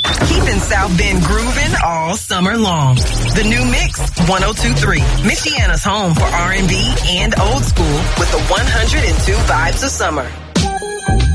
Keeping South Bend grooving all summer long. The new Mix 102.3, Michiana's home for R&B and old school with the 102 vibes of summer.